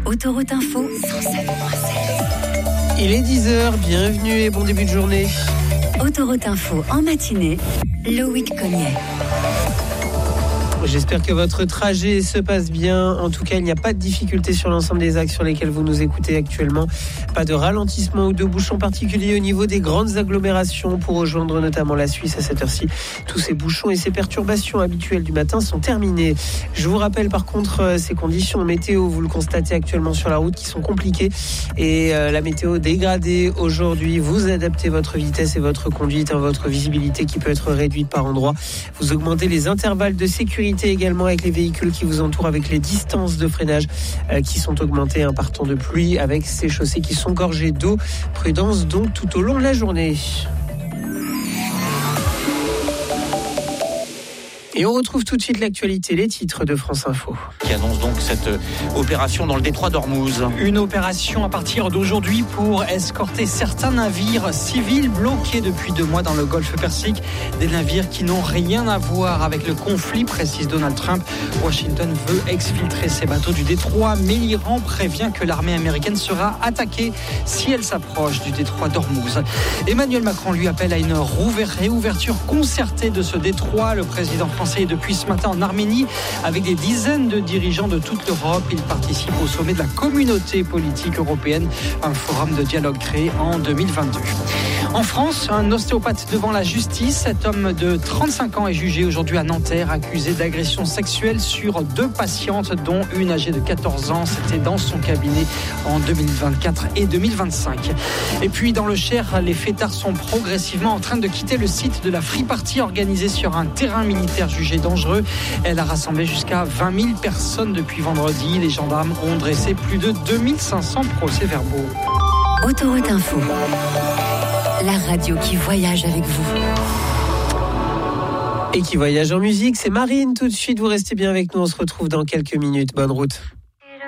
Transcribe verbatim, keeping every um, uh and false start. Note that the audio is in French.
Autoroute Info, cent sept virgule sept. Il est dix heures, bienvenue et bon début de journée. Autoroute Info en matinée, Loïc Cognet. J'espère que votre trajet se passe bien. En tout cas, il n'y a pas de difficulté sur l'ensemble des axes sur lesquels vous nous écoutez actuellement. Pas de ralentissement ou de bouchons particuliers au niveau des grandes agglomérations pour rejoindre notamment la Suisse à cette heure-ci. Tous ces bouchons et ces perturbations habituelles du matin sont terminés. Je vous rappelle par contre ces conditions météo, vous le constatez actuellement sur la route, qui sont compliquées. Et euh, la météo dégradée aujourd'hui, vous adaptez votre vitesse et votre conduite, hein, votre visibilité qui peut être réduite par endroits. Vous augmentez les intervalles de sécurité également avec les véhicules qui vous entourent, avec les distances de freinage euh, qui sont augmentées hein, par temps de pluie, avec ces chaussées qui sont gorgées d'eau. Prudence donc tout au long de la journée. Et on retrouve tout de suite l'actualité, les titres de France Info. Qui annonce donc cette opération dans le détroit d'Ormuz. Une opération à partir d'aujourd'hui pour escorter certains navires civils bloqués depuis deux mois dans le golfe Persique. Des navires qui n'ont rien à voir avec le conflit, précise Donald Trump. Washington veut exfiltrer ces bateaux du détroit, mais l'Iran prévient que l'armée américaine sera attaquée si elle s'approche du détroit d'Ormuz. Emmanuel Macron lui appelle à une réouverture concertée de ce détroit. Le président français est depuis ce matin en Arménie avec des dizaines de dirigeants de toute l'Europe. Il participe au sommet de la communauté politique européenne, un forum de dialogue créé en deux mille vingt-deux. En France, un ostéopathe devant la justice. Cet homme de trente-cinq ans est jugé aujourd'hui à Nanterre, accusé d'agression sexuelle sur deux patientes, dont une âgée de quatorze ans. C'était dans son cabinet en deux mille vingt-quatre et deux mille vingt-cinq. Et puis dans le Cher, les fêtards sont progressivement en train de quitter le site de la Free Party organisée sur un terrain militaire jugé dangereux. Elle a rassemblé jusqu'à vingt mille personnes depuis vendredi. Les gendarmes ont dressé plus de deux mille cinq cents procès-verbaux. Autoroute Info, la radio qui voyage avec vous. Et qui voyage en musique, c'est Marine tout de suite. Vous restez bien avec nous, on se retrouve dans quelques minutes. Bonne route.